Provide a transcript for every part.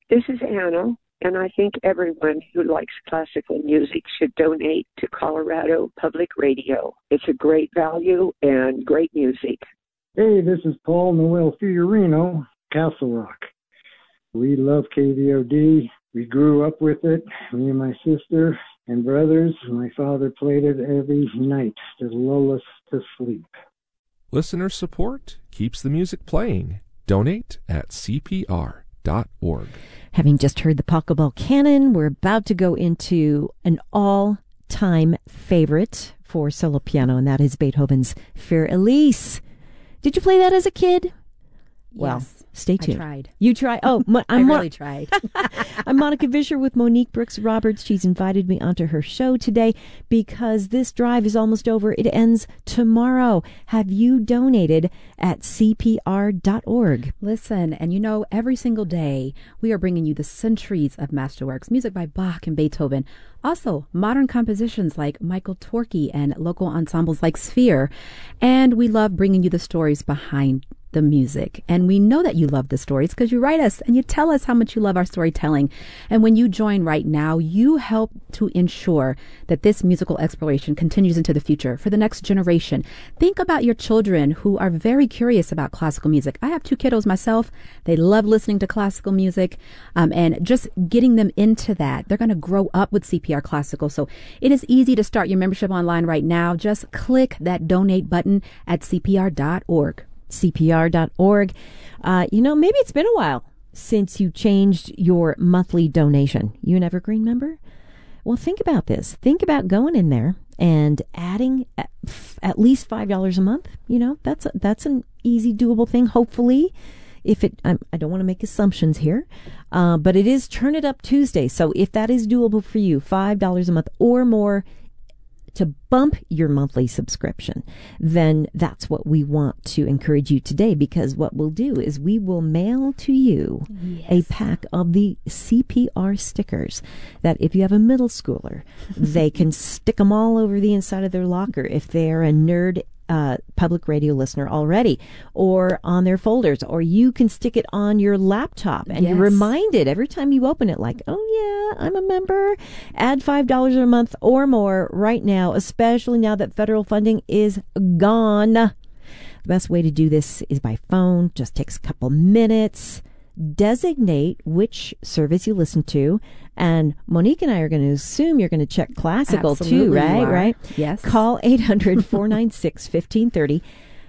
This is Anna, and I think everyone who likes classical music should donate to Colorado Public Radio. It's a great value and great music. Hey, this is Paul Noel Fiorino, Castle Rock. We love KVOD. We grew up with it, me and my sister and brothers. My father played it every night to lull us to sleep. Listener support keeps the music playing. Donate at CPR.org. Having just heard the Pachelbel Canon, we're about to go into an all-time favorite for solo piano, and that is Beethoven's Für Elise. Did you play that as a kid? Well, yes, stay tuned. I tried. You tried? Oh, I really tried. I'm Monica Vischer with Monique Brooks Roberts. She's invited me onto her show today because this drive is almost over. It ends tomorrow. Have you donated at CPR.org? Listen, and you know, every single day we are bringing you the centuries of masterworks, music by Bach and Beethoven. Also, modern compositions like Michael Torke and local ensembles like Sphere. And we love bringing you the stories behind the music. And we know that you love the stories because you write us and you tell us how much you love our storytelling. And when you join right now, you help to ensure that this musical exploration continues into the future for the next generation. Think about your children who are very curious about classical music. I have 2 kiddos myself. They love listening to classical music, and just getting them into that. They're going to grow up with CPR Classical. So it is easy to start your membership online right now. Just click that donate button at CPR.org. CPR.org. Maybe it's been a while since you changed your monthly donation. You an Evergreen member? Well, think about this. Think about going in there and adding at least $5 a month. That's an easy, doable thing. Hopefully, I don't want to make assumptions here, but it is Turn It Up Tuesday. So if that is doable for you, $5 a month or more to bump your monthly subscription, then that's what we want to encourage you today, because what we'll do is we will mail to you a pack of the CPR stickers that if you have a middle schooler, they can stick them all over the inside of their locker if they're a nerd public radio listener already, or on their folders, or you can stick it on your laptop and you're reminded every time you open it, like, oh yeah, I'm a member. Add $5 a month or more right now, especially now that federal funding is gone. The best way to do this is by phone. Just takes a couple minutes. Designate which service you listen to, and Monique and I are going to assume you're going to check classical too, right? Right? Yes. Call 800-496-1530,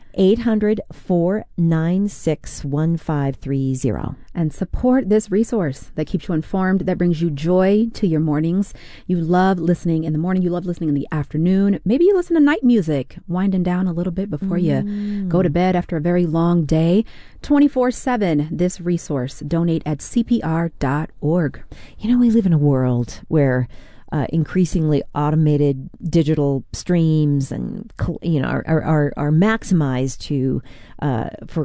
800-496-1530. And support this resource that keeps you informed, that brings you joy to your mornings. You love listening in the morning. You love listening in the afternoon. Maybe you listen to night music, winding down a little bit before you go to bed after a very long day. 24/7, this resource. Donate at CPR.org. We live in a world where increasingly automated digital streams and are maximized to for